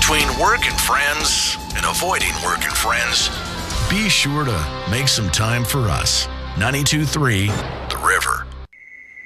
Between work and friends and avoiding work and friends, be sure to make some time for us. 92.3 The River.